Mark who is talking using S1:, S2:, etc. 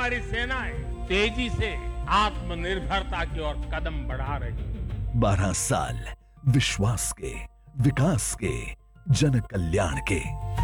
S1: हमारी सेनाएं तेजी से आत्मनिर्भरता की ओर कदम बढ़ा रही है।
S2: 12 साल विश्वास के, विकास के, जन कल्याण के।